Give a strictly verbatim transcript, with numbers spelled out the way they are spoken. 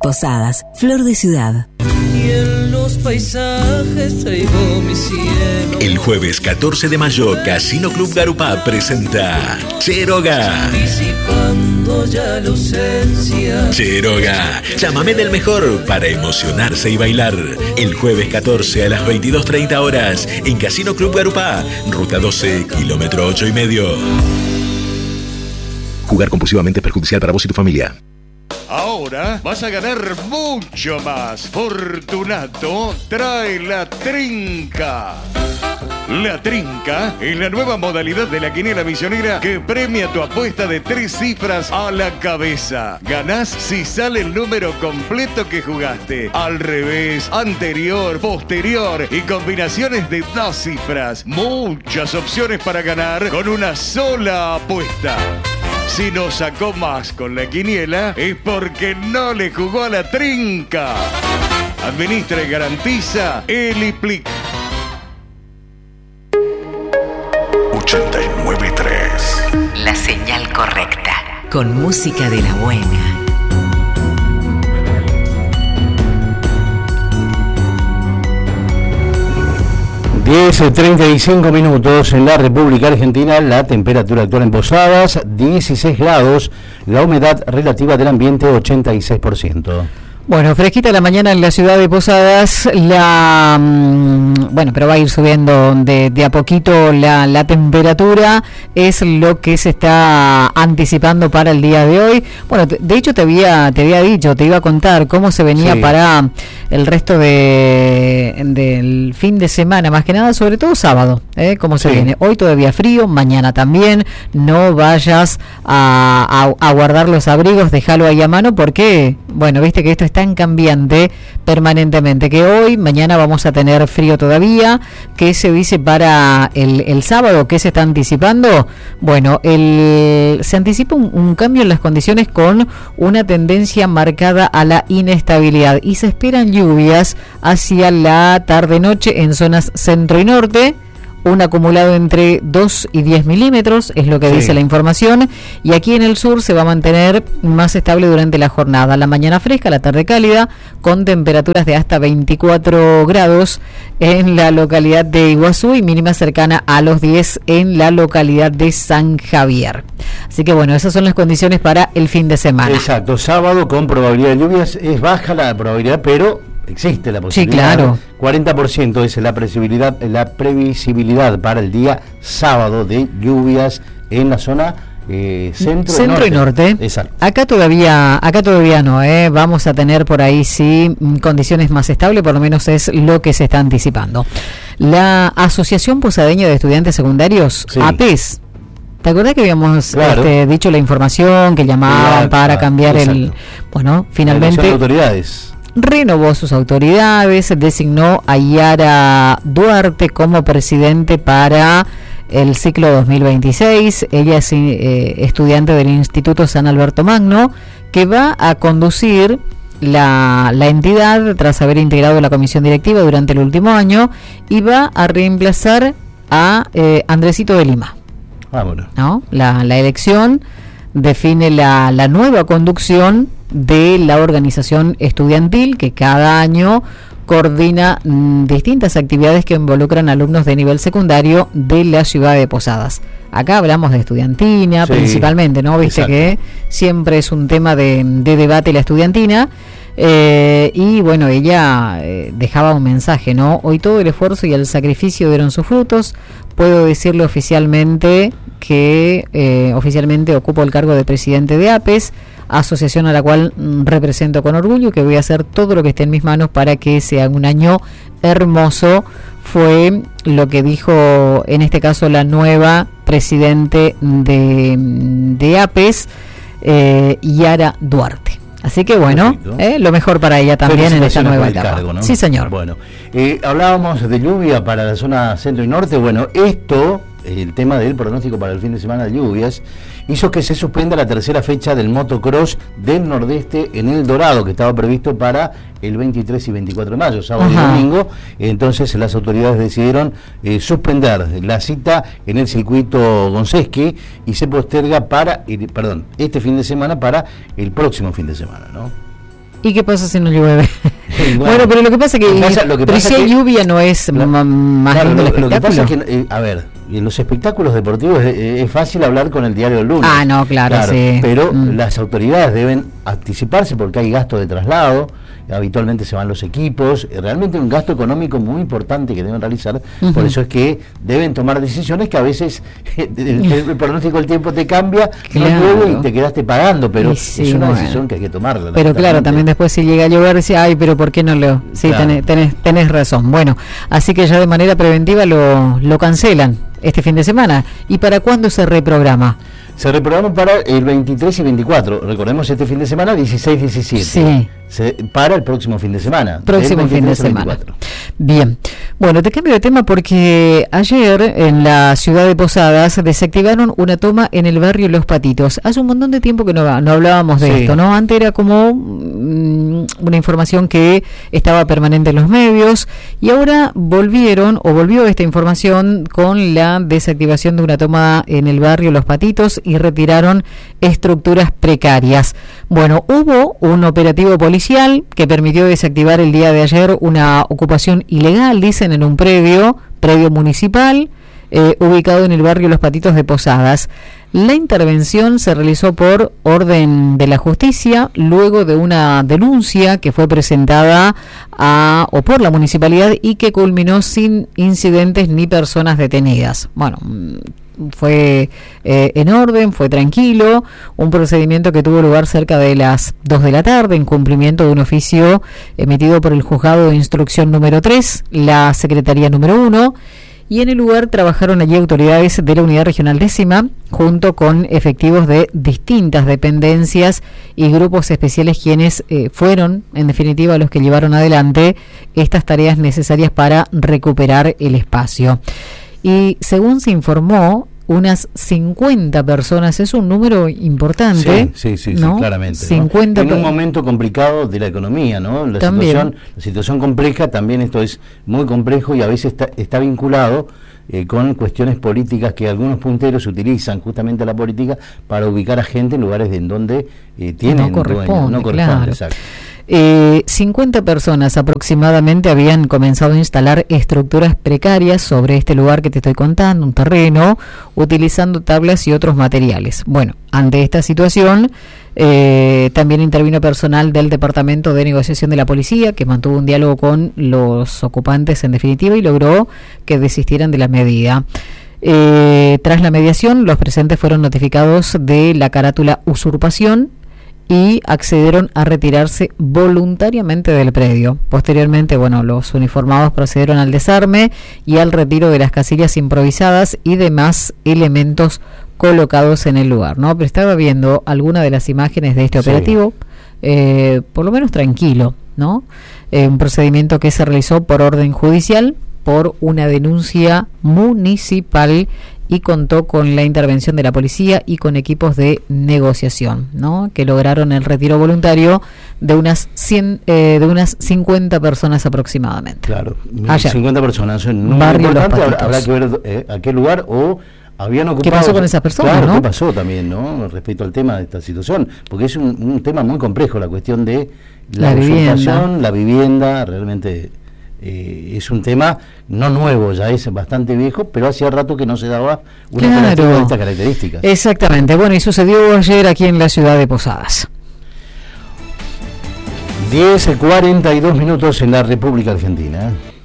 Posadas, flor de ciudad. Y en los paisajes traigo mi cielo. El jueves catorce de mayo, Casino Club Garupá presenta Cheroga. Disipando ya la ausencia. Cheroga, llámame del mejor para emocionarse y bailar. El jueves catorce a las veintidós treinta horas en Casino Club Garupá, ruta doce, kilómetro ocho y medio. Jugar compulsivamente es perjudicial para vos y tu familia. Ahora vas a ganar mucho más. Fortunato trae la trinca. La trinca es la nueva modalidad de la quiniela misionera que premia tu apuesta de tres cifras a la cabeza. Ganás si sale el número completo que jugaste. Al revés, anterior, posterior y combinaciones de dos cifras. Muchas opciones para ganar con una sola apuesta. Si no sacó más con la quiniela, es porque no le jugó a la trinca. Administra y garantiza Eliplic. ochenta y nueve punto tres. La señal correcta. Con música de la buena. diez treinta y cinco minutos en la República Argentina, la temperatura actual en Posadas, dieciséis grados, la humedad relativa del ambiente ochenta y seis por ciento. Bueno, fresquita la mañana en la ciudad de Posadas, la mmm, bueno, pero va a ir subiendo de, de a poquito la, la temperatura, es lo que se está anticipando para el día de hoy. Bueno, de hecho te había te había dicho, te iba a contar cómo se venía sí. para el resto de del fin de semana, más que nada, sobre todo sábado, ¿eh? Cómo se sí. viene. Hoy todavía frío, mañana también, no vayas a, a, a guardar los abrigos, déjalo ahí a mano porque, bueno, viste que esto es tan cambiante permanentemente, que hoy, mañana vamos a tener frío todavía. ¿Qué se dice para el, el sábado? ¿Qué se está anticipando? Bueno, el, se anticipa un, un cambio en las condiciones con una tendencia marcada a la inestabilidad y se esperan lluvias hacia la tarde-noche en zonas centro y norte. Un acumulado entre dos y diez milímetros, es lo que sí. dice la información, y aquí en el sur se va a mantener más estable durante la jornada. La mañana fresca, la tarde cálida, con temperaturas de hasta veinticuatro grados en la localidad de Iguazú y mínima cercana a los diez en la localidad de San Javier. Así que bueno, esas son las condiciones para el fin de semana. Exacto, sábado con probabilidad de lluvias, es baja la probabilidad, pero existe la posibilidad. Sí, claro. cuarenta por ciento es la previsibilidad, la previsibilidad para el día sábado de lluvias en la zona eh, centro, centro y norte. y norte. Exacto. Acá todavía, acá todavía no, ¿eh? Vamos a tener por ahí sí condiciones más estables, por lo menos es lo que se está anticipando. La Asociación Posadeña de Estudiantes Secundarios, sí. A P E S. ¿Te acordás que habíamos claro. este, dicho la información que llamaban sí, para cambiar exacto. el... Bueno, finalmente... La autoridades. Renovó sus autoridades, designó a Yara Duarte como presidente para el ciclo dos mil veintiséis. Ella es eh, estudiante del Instituto San Alberto Magno, que va a conducir la, la entidad tras haber integrado la comisión directiva durante el último año y va a reemplazar a eh, Andresito de Lima. Ah, bueno. ¿No? La, la elección define la, la nueva conducción de la organización estudiantil que cada año coordina mmm, distintas actividades que involucran alumnos de nivel secundario de la ciudad de Posadas. Acá hablamos de estudiantina sí, principalmente, ¿no? Viste exacto. que siempre es un tema de, de debate la estudiantina. Eh, y bueno, ella eh, dejaba un mensaje, ¿no? Hoy todo el esfuerzo y el sacrificio dieron sus frutos. Puedo decirle oficialmente que eh, oficialmente ocupo el cargo de presidente de A P E S, asociación a la cual mm, represento con orgullo, que voy a hacer todo lo que esté en mis manos para que sea un año hermoso. Fue lo que dijo en este caso la nueva presidente de, de A P E S, eh, Yara Duarte. Así que bueno, eh, lo mejor para ella también en esta nueva etapa. Cargo, ¿no? Sí, señor. Bueno, eh, hablábamos de lluvia para la zona centro y norte. Bueno, esto, el tema del pronóstico para el fin de semana de lluvias, hizo que se suspenda la tercera fecha del motocross del Nordeste en El Dorado, que estaba previsto para el veintitrés y veinticuatro de mayo, sábado Ajá. y domingo. Entonces las autoridades decidieron eh, suspender la cita en el circuito Gonseski y se posterga para, el, perdón, este fin de semana para el próximo fin de semana, ¿no? ¿Y qué pasa si no llueve? Bueno, bueno, pero lo que pasa que, pasa, lo que pero pasa si hay que, lluvia no es claro, más claro, lindo el lo, lo que espectáculo. pasa es que, eh, a ver, en los espectáculos deportivos es, es fácil hablar con el diario del lunes. Ah, no, claro, sí. Pero mm. las autoridades deben anticiparse porque hay gasto de traslado, habitualmente se van los equipos, realmente un gasto económico muy importante que deben realizar, uh-huh. Por eso es que deben tomar decisiones que a veces el, el pronóstico del tiempo te cambia, claro. No llueve y te quedaste pagando, pero sí, es una bueno. decisión que hay que tomarla. Pero claro, también después si llega a llover, decía, ay, pero ¿por qué no lo...? Sí, claro. tenés, tenés, tenés razón. Bueno, así que ya de manera preventiva lo, lo cancelan este fin de semana. ¿Y para cuándo se reprograma? Se reprograma para el veintitrés y veinticuatro. Recordemos este fin de semana, dieciséis diecisiete. Sí. Se, para el próximo fin de semana. Próximo fin de semana. Bien. Bueno, te cambio de tema porque ayer en la ciudad de Posadas desactivaron una toma en el barrio Los Patitos. Hace un montón de tiempo que no, no hablábamos de sí. esto, ¿no? Antes era como mmm, una información que estaba permanente en los medios y ahora volvieron o volvió esta información con la desactivación de una toma en el barrio Los Patitos y retiraron estructuras precarias. Bueno, hubo un operativo policial que permitió desactivar el día de ayer una ocupación ilegal, dicen, en un predio, predio municipal, eh, ubicado en el barrio Los Patitos de Posadas. La intervención se realizó por orden de la justicia, luego de una denuncia que fue presentada a, o por la municipalidad y que culminó sin incidentes ni personas detenidas. Bueno, fue eh, en orden, fue tranquilo, un procedimiento que tuvo lugar cerca de las dos de la tarde en cumplimiento de un oficio emitido por el juzgado de instrucción número tres, la secretaría número uno, y en el lugar trabajaron allí autoridades de la unidad regional décima junto con efectivos de distintas dependencias y grupos especiales quienes eh, fueron en definitiva los que llevaron adelante estas tareas necesarias para recuperar el espacio. Y según se informó, unas cincuenta personas, es un número importante. Sí, sí, sí, ¿no? sí claramente. cincuenta ¿no? En un momento complicado de la economía, ¿no? La también. situación, la situación compleja, también esto es muy complejo y a veces está, está vinculado eh, con cuestiones políticas que algunos punteros utilizan justamente a la política para ubicar a gente en lugares de en donde eh, tienen no corresponde, dueño, no corresponde, claro. Exacto. Eh, cincuenta personas aproximadamente habían comenzado a instalar estructuras precarias sobre este lugar que te estoy contando, un terreno, utilizando tablas y otros materiales. Bueno, ante esta situación eh, también intervino personal del Departamento de Negociación de la Policía, que mantuvo un diálogo con los ocupantes en definitiva y logró que desistieran de la medida. Eh, tras la mediación, los presentes fueron notificados de la carátula usurpación y accedieron a retirarse voluntariamente del predio. Posteriormente, bueno, los uniformados procedieron al desarme y al retiro de las casillas improvisadas y demás elementos colocados en el lugar, ¿no? Pero estaba viendo alguna de las imágenes de este operativo, sí. eh, por lo menos tranquilo, ¿no? Eh, un procedimiento que se realizó por orden judicial, por una denuncia municipal y contó con la intervención de la policía y con equipos de negociación, ¿no? Que lograron el retiro voluntario de unas cien, eh, de unas cincuenta personas aproximadamente. Claro, ayer. cincuenta personas, es un número importante, habrá, habrá que ver eh, a qué lugar o habían ocupado. ¿Qué pasó con esas personas? Claro, ¿no? ¿qué pasó también, no? Respecto al tema de esta situación, porque es un, un tema muy complejo, la cuestión de la, la usurpación, la vivienda, realmente. Eh, es un tema no nuevo, ya es bastante viejo, pero hacía rato que no se daba una claro. operativa de estas características. Exactamente, bueno, y sucedió ayer aquí en la ciudad de Posadas. diez cuarenta y dos minutos en la República Argentina.